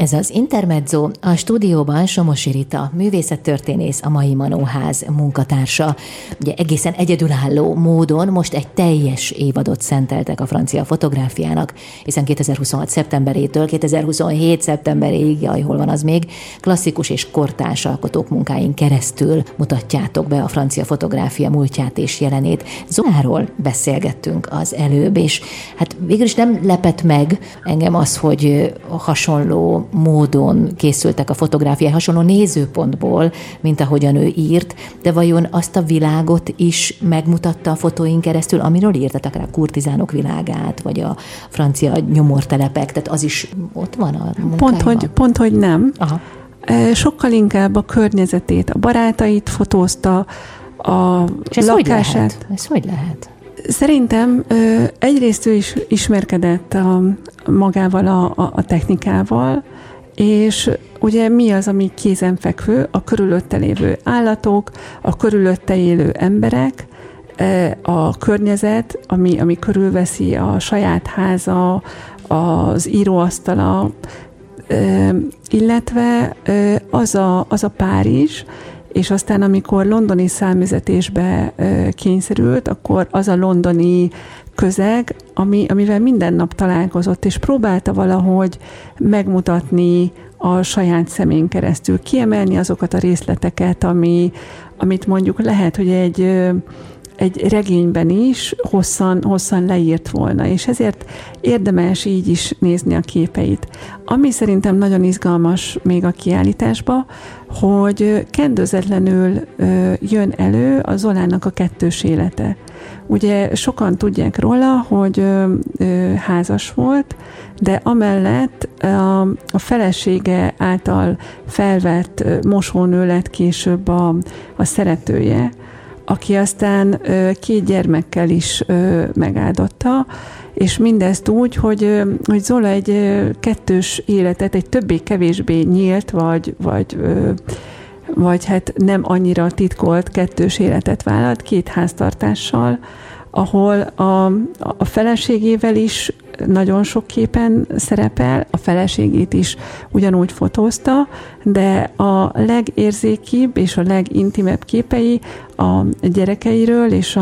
Ez az Intermezzo, a stúdióban Somosi Rita, művészettörténész, a Mai Manóház munkatársa. Ugye egészen egyedülálló módon most egy teljes évadot szenteltek a francia fotográfiának, hiszen 2026. szeptemberétől 2027. szeptemberéig, jaj, hol van az még, klasszikus és kortárs alkotók munkáin keresztül mutatjátok be a francia fotográfia múltját és jelenét. Zoláról beszélgettünk az előbb, és hát végül is nem lepett meg engem az, hogy hasonló módon készültek a fotográfiái, hasonló nézőpontból, mint ahogyan ő írt, de vajon azt a világot is megmutatta a fotóin keresztül, amiről írt, tehát akár a kurtizánok világát, vagy a francia nyomortelepek, tehát az is ott van a munkájában? Pont, hogy nem. Aha. Sokkal inkább a környezetét, a barátait fotózta, a és ez lakását. Ez hogy lehet? Szerintem egyrészt ő is ismerkedett magával a technikával, és ugye mi az, ami kézenfekvő? A körülötte lévő állatok, a körülötte élő emberek, a környezet, ami körülveszi a saját háza, az íróasztala, illetve az a Párizs, és aztán amikor londoni számüzetésbe kényszerült, akkor az a londoni közeg, amivel minden nap találkozott, és próbálta valahogy megmutatni a saját szemén keresztül, kiemelni azokat a részleteket, amit mondjuk lehet, hogy egy regényben is hosszan leírt volna, és ezért érdemes így is nézni a képeit. Ami szerintem nagyon izgalmas még a kiállításba, hogy kendőzetlenül jön elő a Zolának a kettős élete. Ugye sokan tudják róla, hogy házas volt, de amellett a felesége által felvett mosónő lett később a szeretője, aki aztán 2 gyermekkel is megáldotta, és mindezt úgy, hogy Zola egy kettős életet, egy többé-kevésbé nyílt, vagy hát nem annyira titkolt kettős életet vállalt 2 háztartással, ahol a feleségével is nagyon sok képen szerepel, a feleségét is ugyanúgy fotózta, de a legérzékibb és a legintimebb képei a gyerekeiről és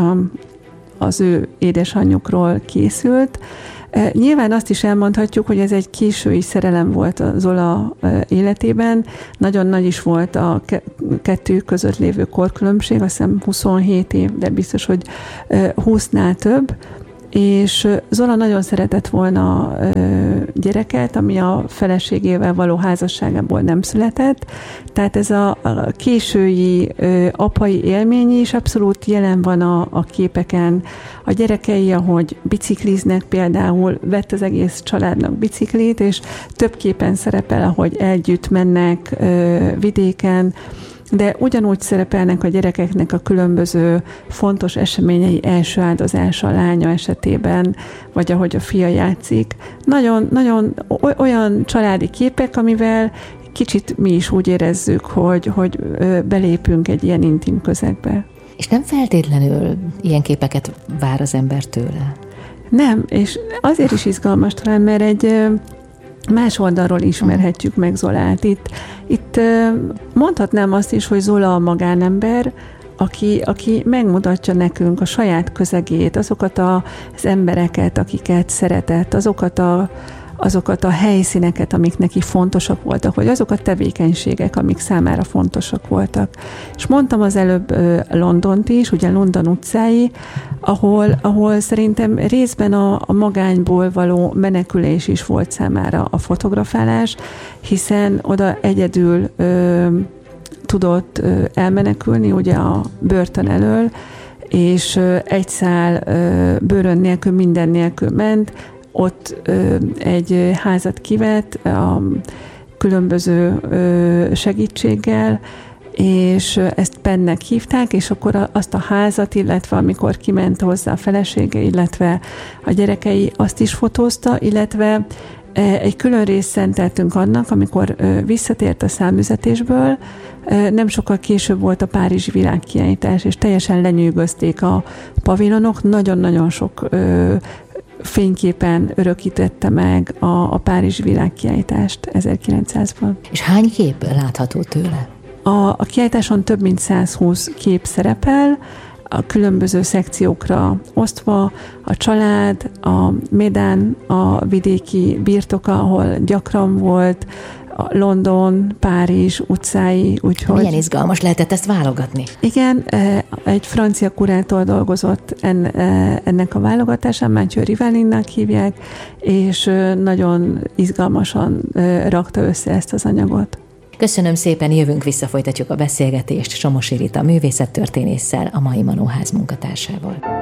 az ő édesanyjukról készült. Nyilván azt is elmondhatjuk, hogy ez egy késői szerelem volt a Zola életében. Nagyon nagy is volt a kettő között lévő korkülönbség, azt hiszem 27 év, de biztos, hogy 20-nál több. És Zola nagyon szeretett volna gyereket, ami a feleségével való házasságából nem született. Tehát ez a késői apai élmény is abszolút jelen van a képeken. A gyerekei, ahogy bicikliznek például, vett az egész családnak biciklit, és több képen szerepel, ahogy együtt mennek vidéken, de ugyanúgy szerepelnek a gyerekeknek a különböző fontos eseményei, első áldozása a lánya esetében, vagy ahogy a fia játszik. Nagyon olyan családi képek, amivel kicsit mi is úgy érezzük, hogy belépünk egy ilyen intim közegbe. És nem feltétlenül ilyen képeket vár az ember tőle? Nem, és azért is izgalmas talán, mert egy más oldalról ismerhetjük meg Zolát. Itt mondhatnám azt is, hogy Zola a magánember, aki megmutatja nekünk a saját közegét, azokat az embereket, akiket szeretett, azokat a helyszíneket, amik neki fontosak voltak, vagy azok a tevékenységek, amik számára fontosak voltak. És mondtam az előbb Londont is, ugye London utcái, ahol szerintem részben a magányból való menekülés is volt számára a fotografálás, hiszen oda egyedül tudott elmenekülni ugye a börtön elől, és egy szál bőrön nélkül, minden nélkül ment, ott egy házat kivett a különböző segítséggel, és ezt Pennek hívták, és akkor azt a házat, illetve amikor kiment hozzá a felesége, illetve a gyerekei, azt is fotózta, illetve egy külön részt szenteltünk annak, amikor visszatért a számüzetésből, nem sokkal később volt a párizsi világkiállítás, és teljesen lenyűgözték a pavilonok, nagyon-nagyon sok fényképen örökítette meg a Párizsi világkiállítást 1900-ban. És hány kép látható tőle? A kiállításon több mint 120 kép szerepel, a különböző szekciókra osztva, a család, a Médán, a vidéki birtoka, ahol gyakran volt, a London, Párizs utcái, úgyhogy... Milyen izgalmas lehetett ezt válogatni? Igen, egy francia kurátor dolgozott ennek a válogatásán, Mathieu Rivalinnak hívják, és nagyon izgalmasan rakta össze ezt az anyagot. Köszönöm szépen, jövünk vissza, folytatjuk a beszélgetést Somosi Rita művészettörténésszel, a Mai Manóház munkatársával.